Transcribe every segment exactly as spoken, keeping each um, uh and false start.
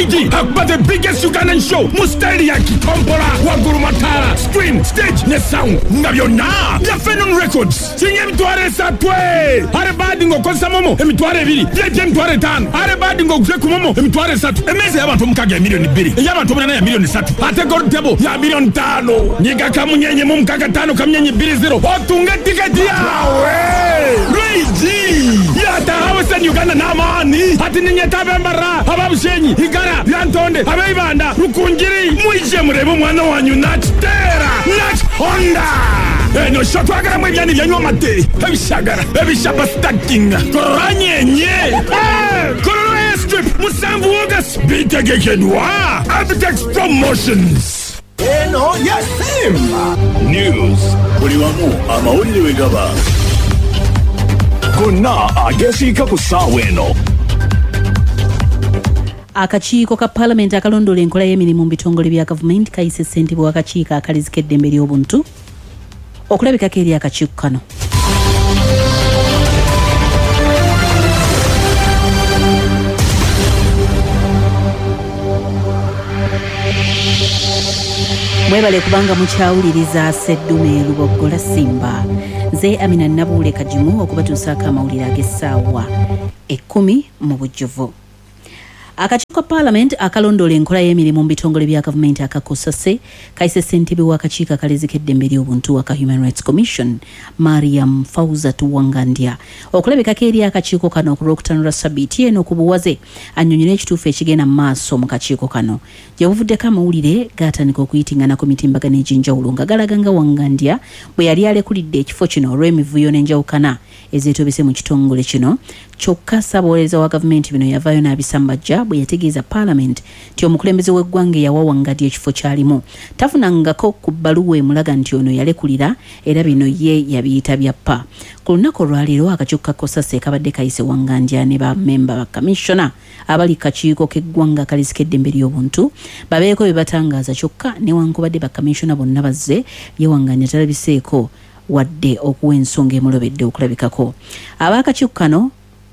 Luigi akuba the biggest Ugandan show mustaili ya Kitombola Waguru Matala screen stage ne sound nga byonna ya Phenom Records sinye emitwalo esatu are badi ngokozesa momo emitwalo ebiri yeje emitwalo etaano are badi ngokuse ku momo emitwalo esatu emeze y'abantu omukaga emiliyoni bbiri ey'abantu omunana ya miliyoni esatu ate gold table ya miliyoni ttaano nyiga kamunyenye mu mukaga ttaano kamunyenye bbiri zero otunga tiketi yawe Luigi yata hawesen Uganda n'amaani ati ninye tabembara ababushenyi igara byantonde abeibanda rukunjiri mwije murebe umwana wanyu natera nat Honda eno shotwagara mwe byani byanywa mate ebishagara ebishaba stacking koranyenye eh korona strip musanvu August bitegekenwa Abitex Promotions eno yasimba news buli wamu amawulire wegaba gonna agesiika ku ssaawa eno. Akakiiko ka Parliament akalondola enkola y'emirimu mu bitongole bya gavumenti kayise ssentebe w'akakiiko akalizika eddembe ly'obuntu okulabikako eri akakiiko kano. Mwebale kubanga mukyawuliriza Sseddume Luboggola Simba. Nze Amina Nabuule Kajimu okubatuusaako amawulire ag'essaawa ekkumi mu bujjuvu. Akakiiko ka Parliament akalondola enkola y'emirimu mu bitongole bya gavumenti akakosase kayise ssentebe w'akakiiko akalizika eddembe ly'obuntu aka Human Rights Commission Mariam Fawzat Wangandya okulabikako eri akakiiko kano okulw'okutanula Sabbiiti eno ku buwaze annyonnyola ekituufu ekigenda mu maaso mu kakiiko kano gye buvuddeko amawulire gaatandika okuyitingana ku mitimbagano egy'enjawulo nga galaga nga Wangandya bwe yali alekulidde ekifo kino olw'emivuyo n'enjawukana ezeetobese mu kitongole kino kyokka ssaabawolereza wa gavumenti bino yavaayo n'abisambajja bwe yategeeza Parliament nti omukulembeze w'eggwanga yawa Wangandya ekifo kyalimu tafunangako ku bbaluwa emulaga nti ono yalekulira era bino ye yabiyita byappa. Ku lunaku olwaleero akakiiko ka Kosase kabadde kayise Wangandya ne bammemba ba Commissioner abali kakiiko k'eggwanga akalizika eddembe ly'obuntu babeeko bye batangaaza kyokka newankubadde ba Commissioner bonna bazze ye Wangandya talabiseeko wadde okuwa ensonga emulobedde okulabikako. Ab'akakiiko kano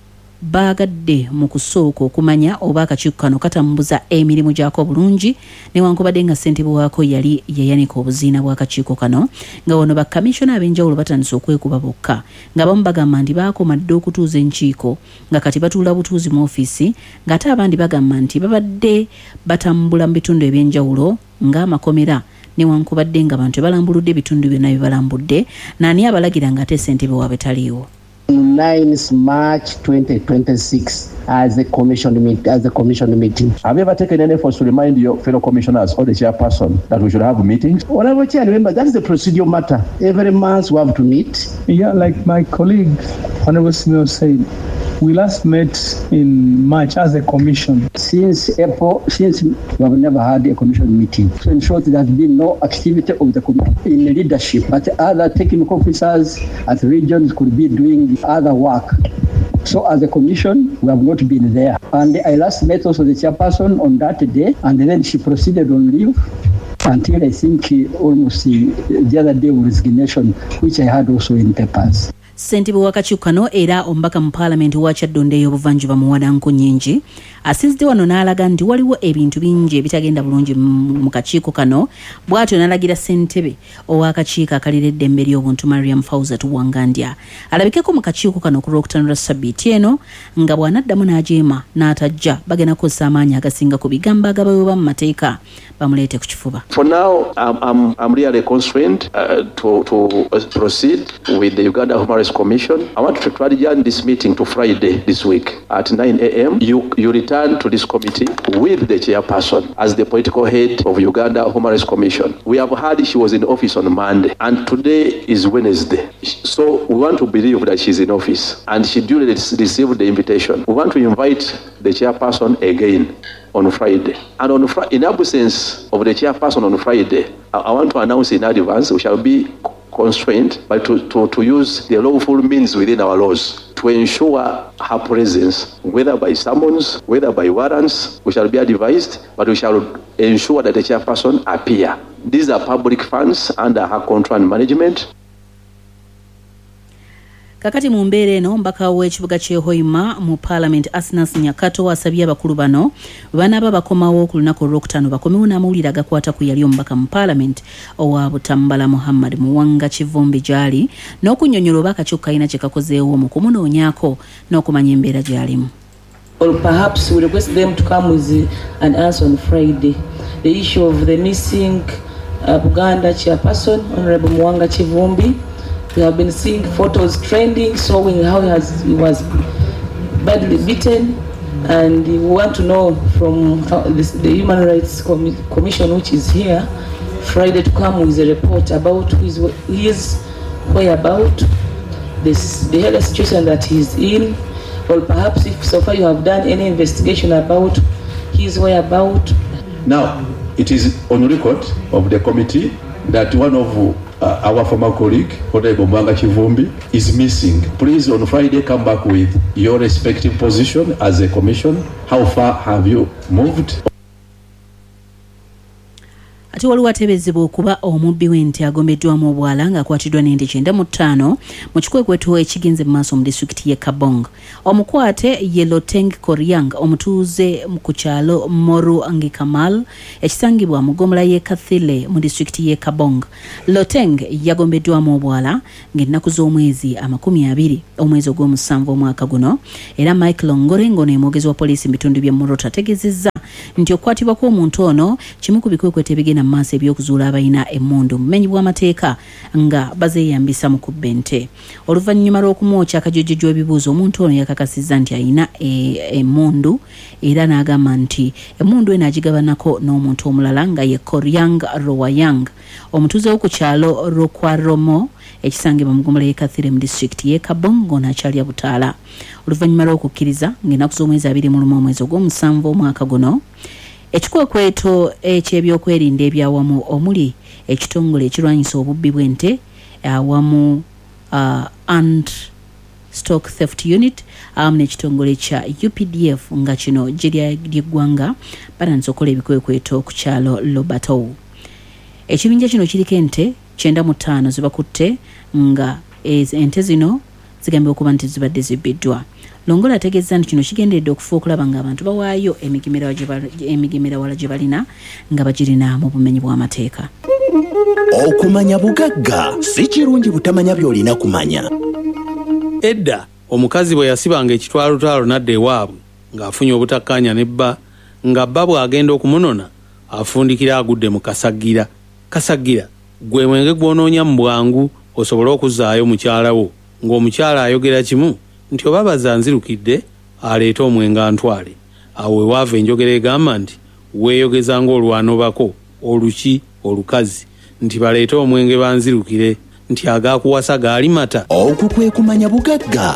baagadde mu kusooka okumanya oba akakiiko kano katambuza emirimu gyako bulungi newankubadde nga ssentebe waako yali yayanika obuziina bw'akakiiko kano nga wano bakkamishona ab'enjawulo batandise okwekuba bokka ng'abamu bagamba nti baakoma dde okutuuza enkiiko nga kati batuula butuuzi mu ofiisi ng'ate abandi bagamba nti babadde batambula mu bitundu eby'enjawulo ng'amakomera newankubadde nga abantu balambuludde ebitundu byonna bye balambudde naani abalagira ng'ate ssentebe waabwe taliiwo. ninth March twenty twenty-six as a commission meet, as a commission meeting. Have you ever taken any efforts to remind your fellow commissioners or the chairperson that we should have meetings? Whatever chair, remember that is the procedural matter. Every month we have to meet. Yeah, like my colleague Honorable Smith said, we last met in March as a commission. Since April, since we have never had a commission meeting. So in short, there has been no activity of the committee in leadership, but other technical officers at regions could be doing other work. So as a commission, we have not been there. And I last met also the chairperson on that day, and then she proceeded on leave until I think almost the other day with resignation, which I had also in papers. Ssentebe w'akakiiko kano era omubaka mu Parliament wa Kyaddondo ey'obuvanjuba mu Wadanku Nnyingi asinzidde wano n'alaga nti waliwo ebintu bingi ebitagenda bulungi mu kakiiko kano bw'atyo n'alagira ssentebe ow'akakiiko akalira eddembe ly'obuntu Mariam Fawzat Wangandya alabikeko mu kakiiko kano ku lw'okutanula Sabbiiti eno nga bw'anaddamu n'ajeema n'atajja bagenda kukozesa amaanyi agasinga ku bigambo agabaweebwa mu mateeka bamuleete ku kifuba. For now, I'm, I'm, I'm really constrained uh, to, to uh, proceed with the Uganda Human Rights Commission. I want to try to adjourn this meeting to Friday this week at nine a.m. You, you return to this committee with the chairperson as the political head of Uganda Human Rights Commission. We have heard she was in office on Monday and today is Wednesday. So we want to believe that she's in office and she duly received the invitation. We want to invite the chairperson again on Friday. And on fr- in absence of the chairperson on Friday, I, I want to announce in advance we shall be constrained but to, to, to use the lawful means within our laws to ensure her presence, whether by summons, whether by warrants. We shall be advised, but we shall ensure that the chairperson appear. These are public funds under her control and management. kakati mu mbeera eno mbaka w'ekibuga ky'e Hoima mu Parliament Asnas Nyakato asabye abakulu bano banaaba bakomawo ku lunaku olwokutaano bakomewo n'amawulire agakwata ku yali omubaka mu Parliament owa Butambala Muhammad Muwanga Kivumbi gy'ali n'okunnyonnyola oba akakyuka kalina kye kakozeewo mu kumunoonyaako n'okumanya embeera gy'alimu. Or perhaps we request them to come with an answer on Friday. The issue of the missing uh, Buganda chairperson, Honorable Muwanga Kivumbi. We have been seeing photos trending showing how he, has, he was badly beaten, and we want to know from uh, this, the Human Rights Com- Commission, which is here, Friday, to come with a report about his, his whereabouts, this, the health situation that he's in, or perhaps if so far you have done any investigation about his whereabouts. Now, it is on record of the committee that one of uh, our former colleague, Honorable Muwanga Kivumbi, is missing. Please, on Friday, come back with your respective position as a commission. How far have you moved? Ati waliwo ateeberezebwa okuba omubbi w'ente agombeddwamu obwala ng'akwatiddwa n'ente kyenda mu ttaano mu kikwekweto ekigenze mu maaso mu disitulikiti y'e Kabong. Omukwate ye Loteng Koryang omutuuze ku kyalo Moru Angikamal ekisangibwa mu ggomola y'e Kathile mu disitulikiti y'e Kabong. Loteng yagombeddwamu obwala ng'ennaku z'omwezi amakumi abiri omwezi ogw'omusanvu omwaka guno, era Mike Longore ng'ono omwogezi wa poliisi mu bitundu by'e Moroto ategeezezza nti okukwatibwa kw'omuntu ono kimu ku bikwekweto ebigenda mu maaso eby'okuzuula abalina emmundu mu bumenyi bw'amateeka nga bazeeyambisa mu kubba ente. Oluvannyuma lw'okumwokya akajojjojjo w'ebibuuzo, omuntu ono yakakasizza nti alina emmundu era n'agamba nti emmundu eno agigabanako n'omuntu omulala nga ye Koryang Rowayang omutuuze wo ku kyalo Rokwaromo ekisangibwa mu ggomola y'e Kathire mu disitulikiti y'e Kabong n'akyalya butaala. Oluvannyuma lw'okukkiriza ng'ennaku z'omwezi abiri mu lumu omwezi ogw'omusanvu omwaka guno, ekikwekweto eky'ebyokwerinda ebyawamu omuli ekitongole ekirwanyisa obubbi bw'ente awamu uh, and stock theft unit awamu n'ekitongole kya U P D F nga kino gye ly'eggwanga batandise okukola ebikwekweto ku kyalo Lobato. Ekibinja kino kiriko ente kyenda mu ttaano zibakutte nga ente zino zigambye okuba nti zibadde zibbiddwa. Longola ategeeza nti kino kigenderedde okufa okulaba ng'abantu bawaayo emigemera wala gye balina nga bagirina mu bumenyi bw'amateeka. Okumanya bugagga si kirungi butamanya by'olina kumanya. Edda omukazi bwe yasibanga ekitwalutalo n'adda ewaabwe ng'afunye obutakkaanya ne bba, nga bba bw'agenda okumunona afundikira agudde mu kasaggira. Kasaggira gwe mwenge gw'onoonya mu bwangu osobole okuzzaayo mukyala wo, ng'omukyala ayogera kimu nti oba bazanzirukidde aleeta omwenge antwale. Awo wewaava enjogera egamba nti weeyogeza ng'olwanobako oluki olukazi nti baleete omwenge banzirukire, nti agaakuwasa gaali mata. Okwo kwe kumanya bugagga.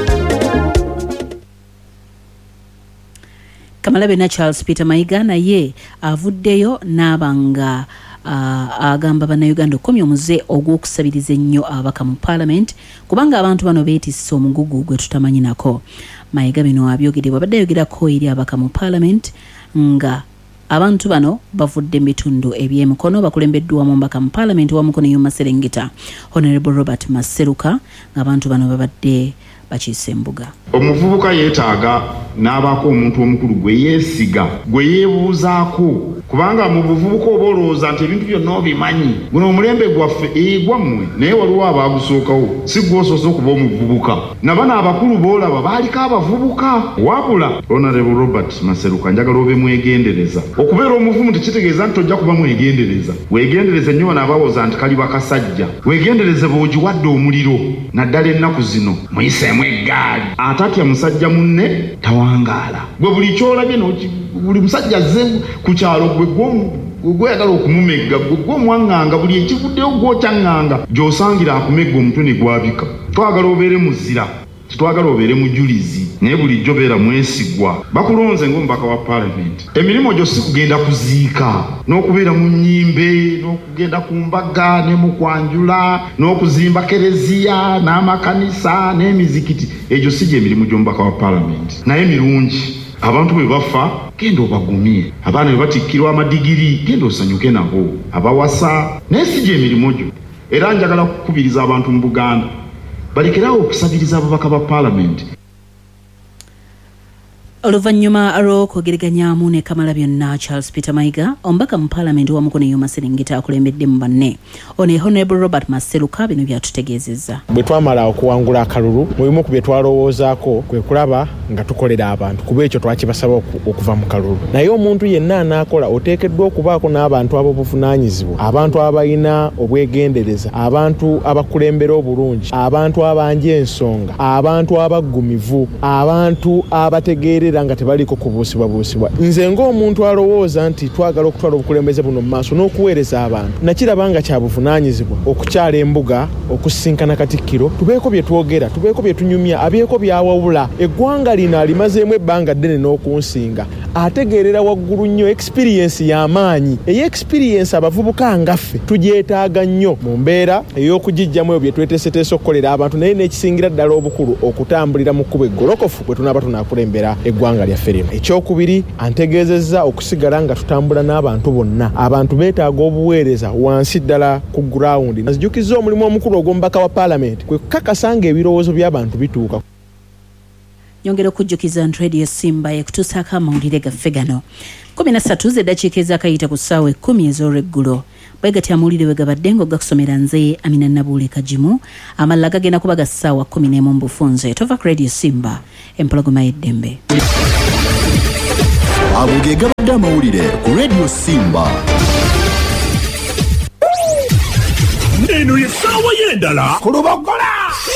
Kamalabe na Charles Peter Mayiga naye avuddeyo n'abanga uh, agamba bannayuganda okukomya omuze ogw'okusabiriza ennyo ababaka mu Parliament kubanga abantu bano beetisse omugugu gwe tutamanyi nako. Mayiga bino abyogerebwa badde ayogerako eri ababaka mu Parliament nga abantu bano bavudde mu bitundu eby'emikono bakulembeddwa mu mbaka mu Parliament wamukono y'omu Maserengeta Honorable Robert Maseruka ng'abantu bano babadde bakiise embuga. Omuvubuka yeetaaga n'abaako omuntu omukulu gwe yeesiga gwe yeebuuzaako kubanga mu buvubuka oba olowooza nti ebintu byonna obimanyi. Guno omulembe gwaffe egwammwe naye waliwo abaagusookawo, si gwe osoose okuba omuvubuka. Nabano abakulu boolaba baaliko abavubuka. Wabula Honorable Robert Maseruka njagala obe mwegendereza. Okubeera omuvumu tekitegeeza nti tojja kuba mwegendereza. Weegendereze nnyo bano abawooza nti kali bakasajja. Weegendereze bw'ogiwadde omuliro naddala ennaku zino muyiseemu eggaali. Atatya musajja munne tawangaala. Gwe buli kyolabye buli musajja azze ku kyalo gwe gw'oyagala okumumegga gwe gw'omwaŋŋanga buli ekivuddeyo gw'okyaŋŋanga gy'osangira akumegga omutwe ne gwabika. Twagala obeere muzira, titwagala obeere mujulizi, naye bulijjo beera mwesigwa. Bakulonze ng'omubaka wa Parliament. Emirimu gyo si kugenda kuziika n'okubeera mu nnyimbe n'okugenda ku mbaga ne mu kwanjula n'okuzimba kereziya n'amakanisa n'emizikiti. Egyo si gye emirimu gy'omubaka wa Parliament. Naye mirungi abantu bwe bafa genda obagumye, abaana bwe batikkirwa amadigiri genda osanyuke nabo, abawasa naye si gye emirimu gyo. Era njagala kukubiriza abantu mu Buganda balekerawo okusabiriza ababaka ba paalamenti. Oluvannyuma lw'okwogeraganyaamu ne Kamalabyonna Charles Peter Mayiga omubaka mu paalamenti wamu ne Yuma Serengeta akulembedde mu banne ono Honorable Robert Maseruka bino byatutegeezezza. Bwe twamala okuwangula akalulu mu bimu ku bye twalowoozaako kwe kulaba nga tukolera abantu kuba ekyo twakibasaba okuva mu kalulu, naye omuntu yenna anaakola oteekeddwa okubaako n'abantu ab'obuvunaanyizibwa, abantu abalina obwegendereza, abantu abakulembera obulungi, abantu abanja ensonga, abantu abaggumivu, abantu abategeerera nga tebaliko kubuusibwa buusibwa. Nze ng'omuntu alowooza nti twagala okutwala obukulembeze buno mu maaso n'okuweereza abantu, nakiraba nga kya buvunaanyizibwa okukyala embuga, okusinkana Katikkiro, tubeeko bye twogera, tubeeko bye tunyumya, abeeko byawawula. Eggwanga lino alimazeemu ebbanga ddene n'okunsinga, ategeerera waggulu nnyo experience y'amaanyi. Eyo experience abavubuka ngaffe tugyetaaga nnyo mu mbeera ey'okugijjamu ebyo bye tweteeseteese okukolera abantu, naye n'ekisingira ddala obukulu okutambulira mu kkubo eggolokofu bwe tunaaba tunaakulembera eggwanga lyaffe lino. Ekyokubiri, antegeezezza okusigala nga tutambula n'abantu bonna. Abantu beetaaga obuweereza wansi ddala ku ground. Nazijukizza omulimu omukulu ogw'omubaka wa paalamenti kwe kukakasa nga ebirowoozo by'abantu bituuka. Nyongera okujjukiza nti Radio Simba ekutuusaako amawulire gaffe gano kumi na ssatu z'eddakiika ez'akayita ku ssaawa ekkumi ez'olweggulo. Bwe gati amawulire bwe gabadde ng'ogakusomera nze Amina Nabuule Kajimu, amalala gagenda kuba ga ssaawa kkumi n'emu mu bufunze. Tova ku Radio Simba, empologoma y'eddembe. Ago ge gabadde amawulire ku Radio Simba. Eno ye ssaawa y'endala ku Lubogola.